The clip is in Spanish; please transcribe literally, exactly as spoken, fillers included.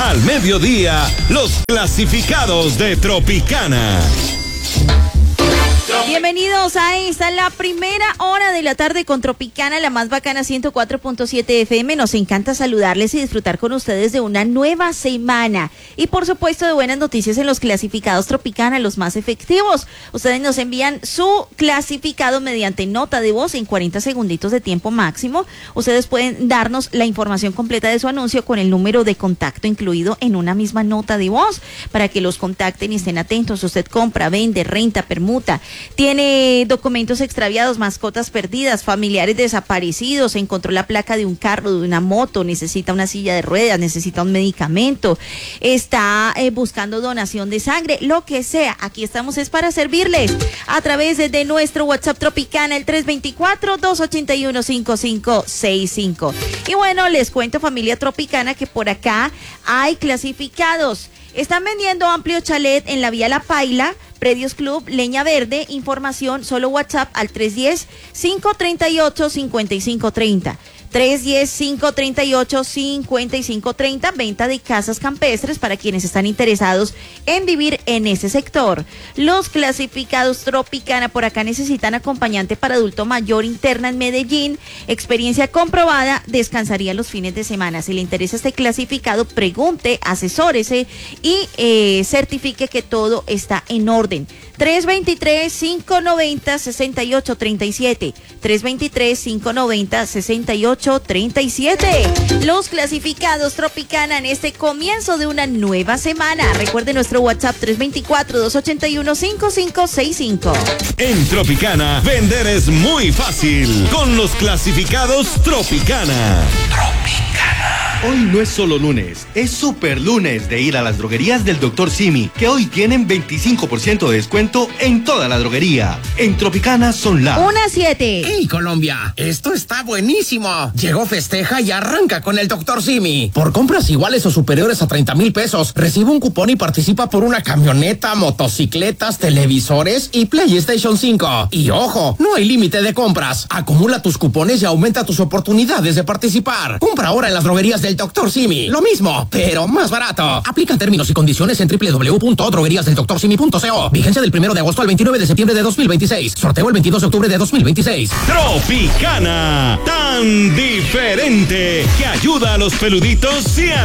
Al mediodía, los clasificados de Tropicana. Bienvenidos a esta, la primera hora de la tarde con Tropicana, la más bacana ciento cuatro punto siete F M. Nos encanta saludarles y disfrutar con ustedes de una nueva semana. Y por supuesto de buenas noticias en los clasificados Tropicana, los más efectivos. Ustedes nos envían su clasificado mediante nota de voz en cuarenta segunditos de tiempo máximo. Ustedes pueden darnos la información completa de su anuncio con el número de contacto incluido en una misma nota de voz para que los contacten y estén atentos. Usted compra, vende, renta, permuta, tiene documentos extraviados, mascotas perdidas, familiares desaparecidos, encontró la placa de un carro, de una moto, necesita una silla de ruedas, necesita un medicamento, está eh, buscando donación de sangre, lo que sea. Aquí estamos es para servirles a través de, de nuestro WhatsApp Tropicana, el tres dos cuatro, dos ocho uno, cinco cinco seis cinco. Y bueno, les cuento, familia Tropicana, que por acá hay clasificados. Están vendiendo amplio chalet en la vía La Paila, Predios Club, Leña Verde. Información, solo WhatsApp al tres uno cero, cinco tres ocho, cinco cinco tres cero. tres uno cero, cinco tres ocho, cinco cinco tres cero, venta de casas campestres para quienes están interesados en vivir en ese sector. Los clasificados Tropicana por acá necesitan acompañante para adulto mayor interna en Medellín, experiencia comprobada, descansaría los fines de semana. Si le interesa este clasificado, pregunte, asesórese y eh, certifique que todo está en orden. tres dos tres, cinco nueve cero, seis ocho tres siete, tres dos tres, cinco nueve cero, seis ocho treinta y siete. Los clasificados Tropicana en este comienzo de una nueva semana. Recuerde nuestro WhatsApp tres dos cuatro, dos ocho uno, cinco cinco seis cinco. En Tropicana, vender es muy fácil con los clasificados Tropicana. Tropicana. Hoy no es solo lunes, es super lunes de ir a las droguerías del doctor Simi, que hoy tienen veinticinco por ciento de descuento en toda la droguería. En Tropicana son las una siete. ¡Hey, Colombia! Esto está buenísimo. Llegó, festeja y arranca con el doctor Simi. Por compras iguales o superiores a treinta mil pesos, recibe un cupón y participa por una camioneta, motocicletas, televisores y PlayStation cinco. Y ojo, no hay límite de compras. Acumula tus cupones y aumenta tus oportunidades de participar. Compra ahora en las droguerías del doctor Simi. Lo mismo, pero más barato. Aplican términos y condiciones en doble u doble u doble u punto droguerías del doctor simi punto co. Vigencia del primero de agosto al veintinueve de septiembre de dos mil veintiséis. Sorteo el veintidós de octubre de dos mil veintiséis. Tropicana, tan diferente que ayuda a los peluditos y a